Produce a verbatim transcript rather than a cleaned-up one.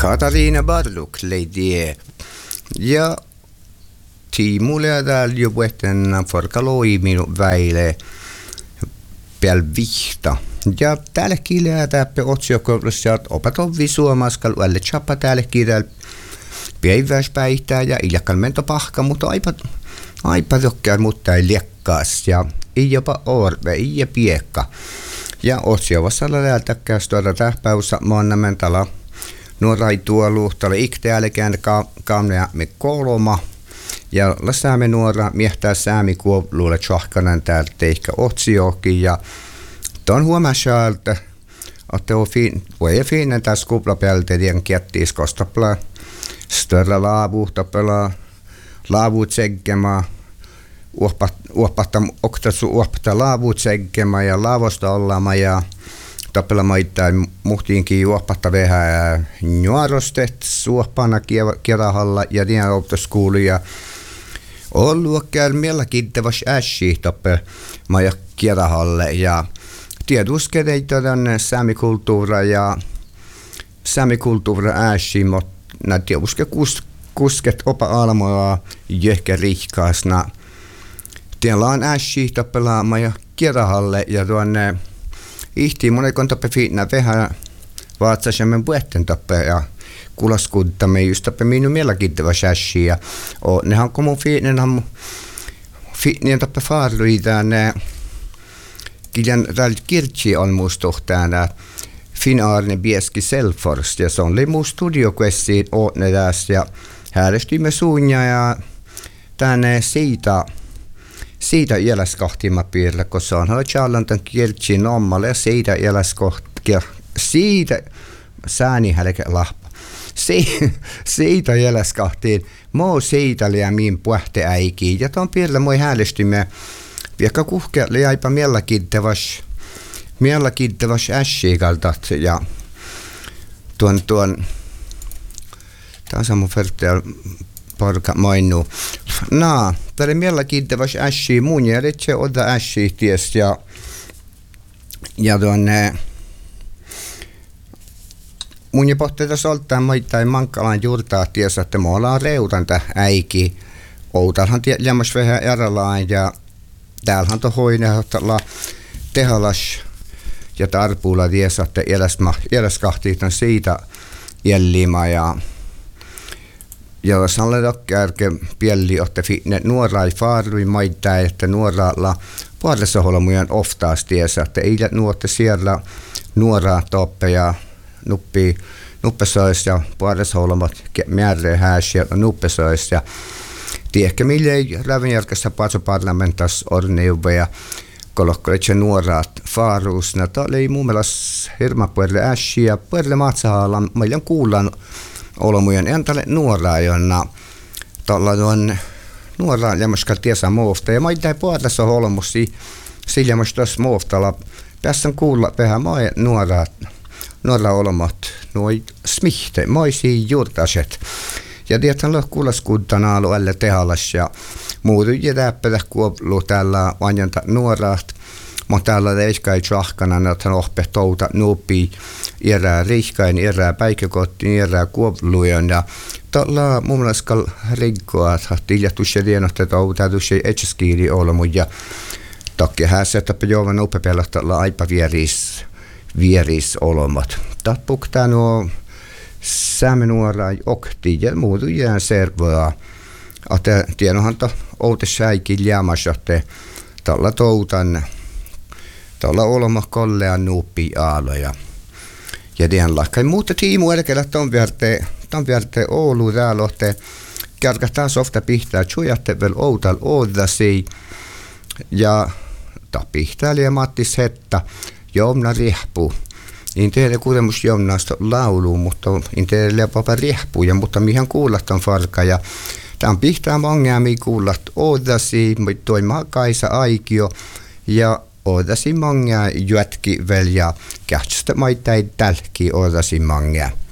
Katariina Barluk leidie. Ja tiimulia täällä jo vuotten forkaloimi väile pel vihta. Ja täällä kirjaa täppä otsiokoulussa, että opeton visuomaskal uelle chappa täällä kirjaa päiväispäihtää ja iljakkaan mento pahka, mutta aipa, aipa tokkään mutta ei liekkaas ja ei jopa orve, ei ja piekka. Ja otsiovassa läältä kästöä tähpäyssä maanna mentala nuorai tuolu, tälle ikteälekään kaamnea me kolma. Ja lasaamme nuora miehtää säämi kuululle tjohkanan täältä teikkä otsiokin ja ton huomassa, että voi fiinen tässä kuplapäältä tien kiettiis kostapla större laavu tapella laavu tseggema uopahta oktasu uopahta laavu tseggema ja laavosta ollama ja tapella maittain muhtiinkin uopahta vähän nuorostet suopana kierahalla ja niin optoskoulu ja olluokkään mielenkiintois ässi tappe maja kierahalle ja tieduskeneita tänne saamikulttuura ja saamikulttuura ässi mutta nää tieduske kusket opa almoa jöhkä rihkaasna tiellä on ässi tappela maja kierahalle ja tuonne ihti monekon tappe fiitnä vähän vaatsaisemme puetten tappe ja kulaskuntamme just tappe minun mielenkiintois ässi ja nehän kun mun fiitnen fiitnien tappe faarui tänne Kiljan täällä kirtsi on muistuhtana Finnaarne Bieski Selfors ja se on limu studioquestiin ootne tässä ja häärestimme suunja ja tänne siitä siitä jäläskahtimme piirillä, kun se on halutjallan tämän kirtsin ommalle ja siitä jäläskahtia siitä sääni hälkä lahpa siitä jäläskahtiin muu siitä liian miin puhte äikiin ja ton piirillä moi häärestimme Viekka kuhkealle jäipä mielenkiintois, mielenkiintois ässiikaltat ja tuon tuon, tämä on samu vertailla porka mainu. Naa, tämä oli mielenkiintois ässii mun ja ritse oda ässii ties ja ja tuonne mun ja pohteita soltaan maittain mankkalan juurtaa ties, että me ollaan reutanta äiki. Outalhan jämmäs vähän erälaan ja täällähän on hoinehtalla tehalas ja tarpuulla tiesä, että eläskahtiit on siitä jällima ja ja jos on ledokkärke pielli, että nuorai faarui maittaa, että nuoralla puolessa holmujen oftaas tiesä, että ei nuotte siellä nuoraa toppe ja nuppi nuppesois ja puolessa holmat määrä hääs ja nuppesois ja tiedätkö, millä ei Rävenjärkessä parlamentas orneuveja kolokkoitse nuorat faaruusna. Tämä oli mun mielestä hirma puolelle ässi ja puolelle maatsahaalla. Meillä on kuullaan olomujen entälle nuoraa, jonna tuolla on nuoraa jämmäskään tiesä muofta. Ja mä ei puolessa olmusi sillä jämmäskäs muoftalla. Tässä on kuulla vähän moi nuoraa, nuoraa olomat, nuoi smihte, moisia juurtaset. Ja tietän lo kuulaskuntana alueelle tehalas ja muutu jätäppälä kuollu täällä vanjanta nuoraat. Mutta täällä reiskai tjahkana, että ohpe touta nuupi erää rihkain, erää päikäkottiin, erää kuollujen. Ja tällä mun mielestä rikkoa, että tiljattuisi lienotte touta, tuossa etsäskiili olemu. Ja toki hässä, että jovan upepellä tällä aipa vieris, vieris olemat. Tappuktaa nuo Säämenuorai okti ja muutu jään servoa. Ate tienohan to outi säikin jäämässä, että tällä toutan, tällä olema kollean nuuppi aaloja. Ja tien lakkai muuta tiimu elkellä ton verte, ton verte Oulu täällä ohte kärkähtää softa pihtää, tjujatte vel outal oodasi. Ja ta pihtää liian Mattis Hetta, jomna rihpuu. En tiedä kuulemus jomnaista lauluun, mutta en tiedä lepäpä riehpuja, mutta mihin kuullat on farka. Ja tämän pihtää mongaa mi kuullat oodasi, toi Kaisa Aikio ja oodasi mongaa jätki vel ja kähtsästä maittain tälki oodasi mongaa.